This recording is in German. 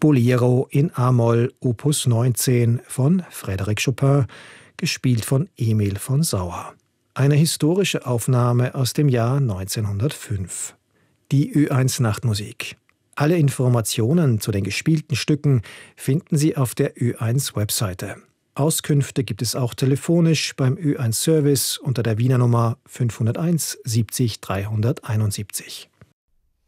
Bolero in a-Moll Opus 19 von Frédéric Chopin, gespielt von Emil von Sauer. Eine historische Aufnahme aus dem Jahr 1905. Die Ö1 Nachtmusik. Alle Informationen zu den gespielten Stücken finden Sie auf der Ö1-Webseite. Auskünfte gibt es auch telefonisch beim Ö1-Service unter der Wiener Nummer 501 70 371.